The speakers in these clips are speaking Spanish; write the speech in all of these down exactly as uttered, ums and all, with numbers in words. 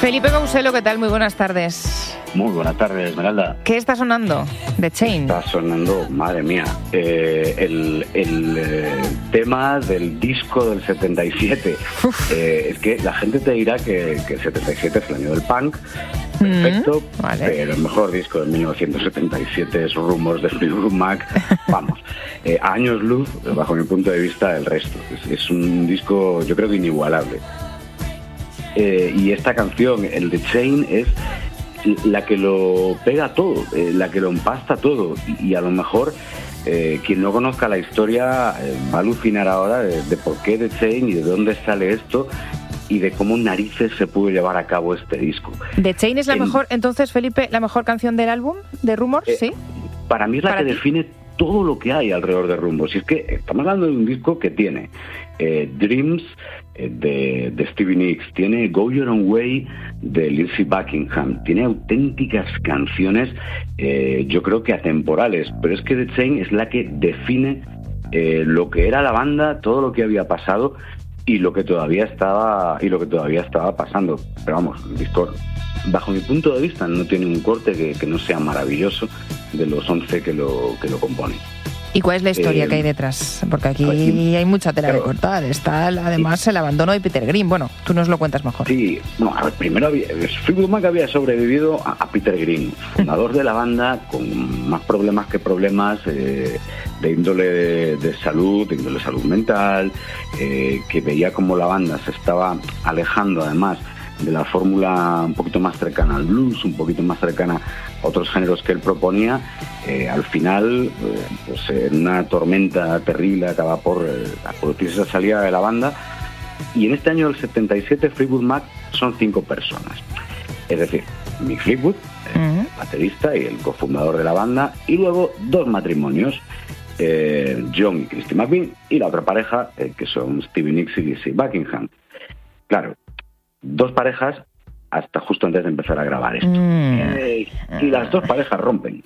Felipe Couselo, ¿qué tal? Muy buenas tardes. Muy buenas tardes, Esmeralda. ¿Qué está sonando? The Chain. Está sonando, madre mía, eh, el, el eh, tema del disco del setenta y siete. Eh, es que la gente te dirá que, que el setenta y siete es el año del punk, perfecto, mm, vale. Pero el mejor disco de mil novecientos setenta y siete es Rumours de Fleetwood Mac. Vamos, eh, a años luz, bajo mi punto de vista, el resto. Es, es un disco, yo creo que inigualable. Eh, y esta canción, el The Chain, es la que lo pega todo, eh, la que lo empasta todo. Y, y a lo mejor eh, quien no conozca la historia eh, va a alucinar ahora de, de por qué The Chain y de dónde sale esto y de cómo narices se pudo llevar a cabo este disco. ¿The Chain es la en, mejor, entonces, Felipe, la mejor canción del álbum, de Rumours? Eh, sí. Para mí es la ¿Para que ti? define todo lo que hay alrededor de Rumours. Y es que estamos hablando de un disco que tiene eh, Dreams eh, de, de Stevie Nicks, tiene Go Your Own Way de Lindsey Buckingham, tiene auténticas canciones, eh, yo creo que atemporales, pero es que The Chain es la que define eh, lo que era la banda, todo lo que había pasado y lo que todavía estaba y lo que todavía estaba pasando. Pero vamos, el disco, bajo mi punto de vista, no tiene un corte que, que no sea maravilloso de los once que lo que lo componen. ¿Y cuál es la historia Eh, que hay detrás? Porque aquí pues, hay mucha tela claro, de cortar. Está además sí. el abandono de Peter Green. Bueno, tú nos lo cuentas mejor. Sí, bueno, a ver, primero había, Fleetwood Mac había sobrevivido a, a Peter Green, fundador de la banda, con más problemas que problemas eh, de índole de, de salud, de índole de salud mental, eh, que veía como la banda se estaba alejando además de la fórmula un poquito más cercana al blues, un poquito más cercana a otros géneros que él proponía. Eh, al final, eh, pues en una tormenta terrible acaba por eh, producirse esa salida de la banda, y en este año del setenta y siete Fleetwood Mac son cinco personas, es decir, Mick Fleetwood, el uh-huh. baterista y el cofundador de la banda, y luego dos matrimonios, eh, John y Christy McVie, y la otra pareja, eh, que son Stevie Nicks y Lindsey Buckingham. Claro, dos parejas hasta justo antes de empezar a grabar esto. Mm. Eh, y las dos parejas rompen.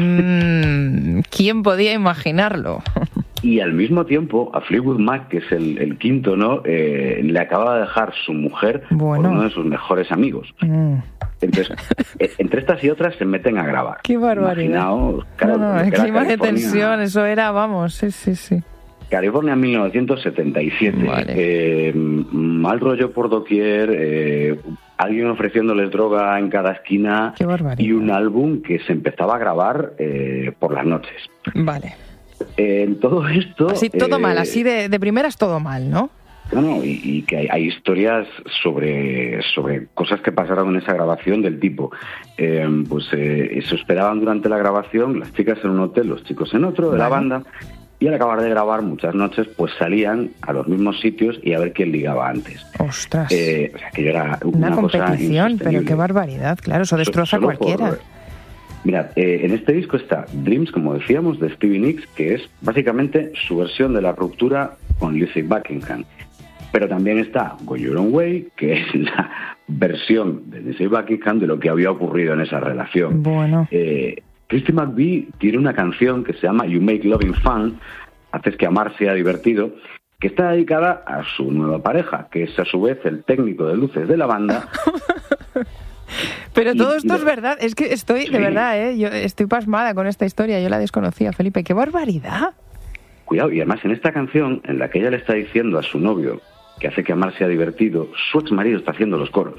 Mm. ¿Quién podía imaginarlo? Y al mismo tiempo, a Fleetwood Mac, que es el, el quinto, ¿no? Eh, le acaba de dejar su mujer bueno. por uno de sus mejores amigos. Mm. Entonces, entre estas y otras se meten a grabar. ¡Qué barbaridad! Imaginaos, claro, no, no, el clima de tensión, eso era, vamos, sí, sí, sí. California mil novecientos setenta y siete. Vale. Eh, mal rollo por doquier, eh, alguien ofreciéndoles droga en cada esquina y un álbum que se empezaba a grabar eh, por las noches. Vale. Eh, en todo esto... Así todo eh, mal, así de, de primeras todo mal, ¿no? No, no, y, y que hay, hay historias sobre, sobre cosas que pasaron en esa grabación del tipo, eh, pues eh, se hospedaban durante la grabación, las chicas en un hotel, los chicos en otro, de vale. la banda. Y al acabar de grabar muchas noches, pues salían a los mismos sitios y a ver quién ligaba antes. ¡Ostras! Eh, o sea, que yo era una, una cosa competición, pero qué barbaridad, claro, eso destroza a cualquiera. Por, mirad, eh, en este disco está Dreams, como decíamos, de Stevie Nicks, que es básicamente su versión de la ruptura con Lindsey Buckingham. Pero también está Go Your Own Way, que es la versión de Lindsey Buckingham de lo que había ocurrido en esa relación. Bueno. Eh, Christy McVie tiene una canción que se llama You Make Loving Fun, haces que amar sea divertido, que está dedicada a su nueva pareja, que es a su vez el técnico de luces de la banda. Pero todo y, esto y, es verdad, es que estoy, sí. de verdad, ¿eh? Yo estoy pasmada con esta historia, yo la desconocía, Felipe, ¡qué barbaridad! Cuidado, y además en esta canción, en la que ella le está diciendo a su novio que hace que amar sea divertido, su ex marido está haciendo los coros.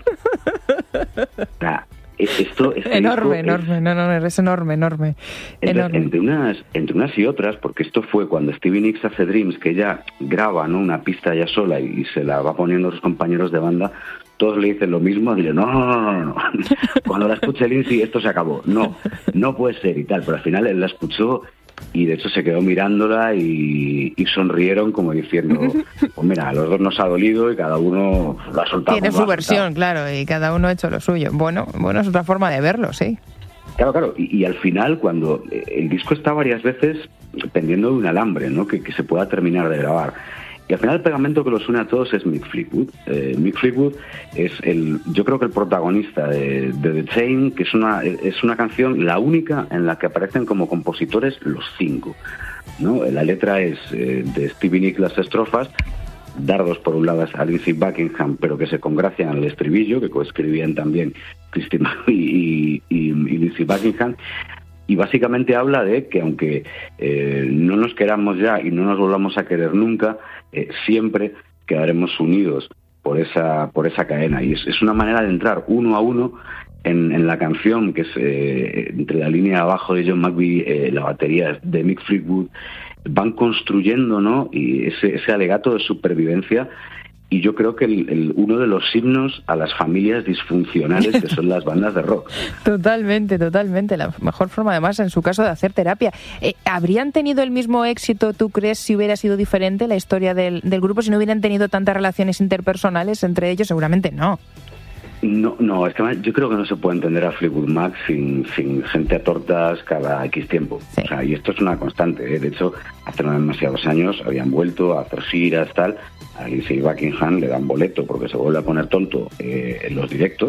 O sea, Esto, este enorme, enorme, es, no, no, es enorme, enorme. Entre, enorme. Entre, unas, entre unas y otras, porque esto fue cuando Stevie Nicks hace Dreams, que ella graba, ¿no?, una pista ella sola y, y se la va poniendo a sus compañeros de banda, todos le dicen lo mismo, y dicen, no, no, no, no, no. Cuando la escuche Lindsey, esto se acabó. No, no puede ser y tal, pero al final él la escuchó y de hecho se quedó mirándola y, y sonrieron como diciendo, pues mira, a los dos nos ha dolido y cada uno lo ha soltado. Tiene su versión, claro, y cada uno ha hecho lo suyo. Bueno, bueno, es otra forma de verlo, sí. Claro, claro, y, y al final cuando el disco está varias veces pendiendo de un alambre, ¿no?, que, que se pueda terminar de grabar. Y al final el pegamento que los une a todos es Mick Fleetwood. Eh, Mick Fleetwood es el, yo creo que el protagonista de, de The Chain, que es una, es una canción, la única en la que aparecen como compositores los cinco, ¿no? La letra es eh, de Stevie Nicks las estrofas, dardos por un lado a Lindsey Buckingham, pero que se congracian al estribillo, que coescribían también Christine McVie y, y, y Lindsey Buckingham. Y básicamente habla de que aunque eh, no nos queramos ya y no nos volvamos a querer nunca, eh, siempre quedaremos unidos por esa por esa cadena. Y es, es una manera de entrar uno a uno en, en la canción, que es eh, entre la línea de abajo de John McVie, eh, la batería de Mick Fleetwood, van construyendo, ¿no? Y ese, ese alegato de supervivencia. Y yo creo que el, el, uno de los himnos a las familias disfuncionales que son las bandas de rock. Totalmente, totalmente. La mejor forma, además, en su caso, de hacer terapia. Eh, ¿Habrían tenido el mismo éxito, tú crees, si hubiera sido diferente la historia del, del grupo, si no hubieran tenido tantas relaciones interpersonales entre ellos? Seguramente no. No, no, es que yo creo que no se puede entender a Fleetwood Mac sin, sin gente a tortas cada X tiempo. Sí. O sea, y esto es una constante, ¿eh? De hecho, hace no demasiados años habían vuelto a hacer giras, tal. A Lindsey Buckingham le dan boleto porque se vuelve a poner tonto eh, en los directos.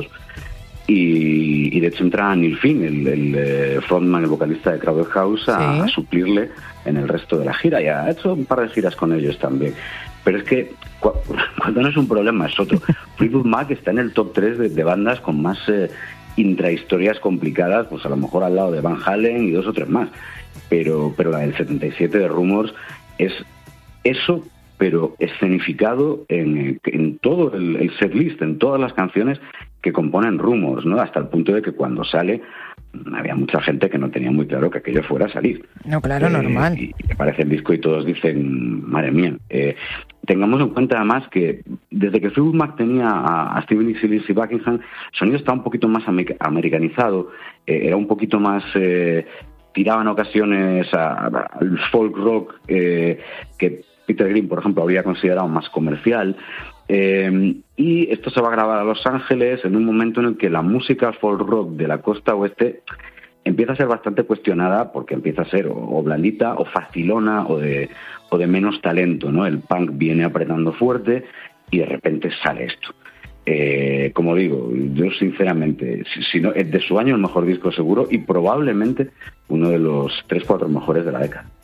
Y, y de hecho entra Neil Finn, el, el frontman, el vocalista de Crowded House, a, sí. a suplirle en el resto de la gira. Y ha hecho un par de giras con ellos también. Pero es que cuando no es un problema es otro. Fleetwood Mac está en el top tres de, de bandas con más eh, intrahistorias complicadas, pues a lo mejor al lado de Van Halen y dos o tres más. Pero, pero la del setenta y siete de Rumours es eso, pero escenificado en, en todo el, el setlist, en todas las canciones que componen Rumours, ¿no? Hasta el punto de que cuando sale había mucha gente que no tenía muy claro que aquello fuera a salir. No, claro, eh, normal. Y, y aparece el disco y todos dicen, madre mía. Eh, tengamos en cuenta además que desde que Fleetwood Mac tenía a, a Stevie Nicks y Lindsey Buckingham, el sonido estaba un poquito más americanizado, eh, era un poquito más... Eh, tiraba en ocasiones al folk rock eh, que Peter Green, por ejemplo, habría considerado más comercial. Eh, y esto se va a grabar a Los Ángeles en un momento en el que la música folk rock de la costa oeste empieza a ser bastante cuestionada porque empieza a ser o, o blandita o facilona o de, o de menos talento, ¿no? El punk viene apretando fuerte y de repente sale esto. Eh, como digo, yo sinceramente, si, si no, es de su año el mejor disco seguro y probablemente uno de los tres, cuatro mejores de la década.